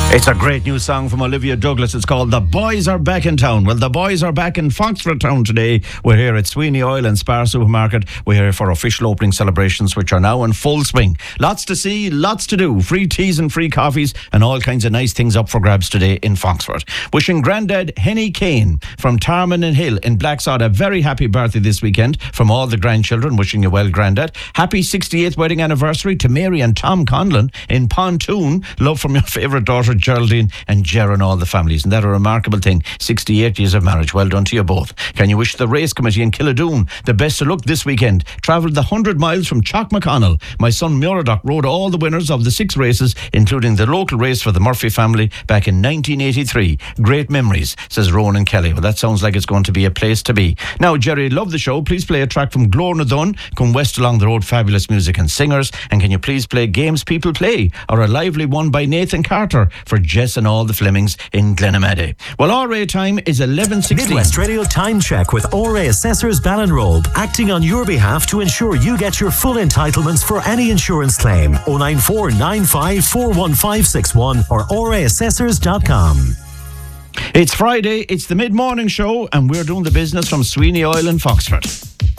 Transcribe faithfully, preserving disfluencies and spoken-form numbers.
It's a great new song from Olivia Douglas. It's called The Boys Are Back in Town. Well, the boys are back in Foxford Town today. We're here at Sweeney Oil and Spar Supermarket. We're here for official opening celebrations, which are now in full swing. Lots to see, lots to do. Free teas and free coffees and all kinds of nice things up for grabs today in Foxford. Wishing Grandad Henny Kane from Tarman and Hill in Blacksod a very happy birthday this weekend from all the grandchildren. Wishing you well, Grandad. Happy sixty-eighth wedding anniversary to Mary and Tom Conlon in Pontoon. Love from your favourite daughter, Geraldine and Ger and all the families. And that a remarkable thing. sixty-eight years of marriage. Well done to you both. Can you wish the race committee in Killadoon the best of luck this weekend? Travelled the one hundred miles from Chalk McConnell. My son Muraddock rode all the winners of the six races, including the local race for the Murphy family back in nineteen eighty-three. Great memories, says Ronan Kelly. Well, that sounds like it's going to be a place to be. Now, Jerry, love the show. Please play a track from Glorna Dunn. Come west along the road, fabulous music and singers. And can you please play Games People Play, or a lively one by Nathan Carter for Jess and all the Flemings in Glenamaddy. Well, R A time is eleven sixteen. Midwest Radio Time Check with R A Assessors Ballinrobe, acting on your behalf to ensure you get your full entitlements for any insurance claim. oh nine four nine five four one five six one or r a assessors dot com. It's Friday, it's the mid-morning show, and we're doing the business from Sweeney Oil in Foxford.